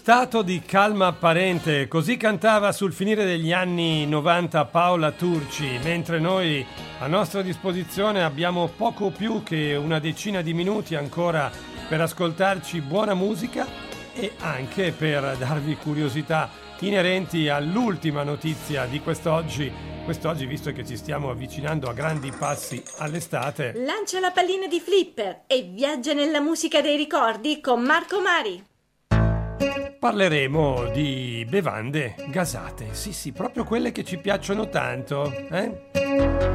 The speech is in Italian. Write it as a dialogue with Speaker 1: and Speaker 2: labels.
Speaker 1: stato di calma apparente, così cantava sul finire degli anni 90 Paola Turci, mentre noi a nostra disposizione abbiamo poco più che una decina di minuti ancora per ascoltarci buona musica e anche per darvi curiosità inerenti all'ultima notizia di quest'oggi, visto che ci stiamo avvicinando a grandi passi all'estate.
Speaker 2: Lancia la pallina di Flipper e viaggia nella musica dei ricordi con Marco Mari.
Speaker 1: Parleremo di bevande gasate, sì, proprio quelle che ci piacciono tanto,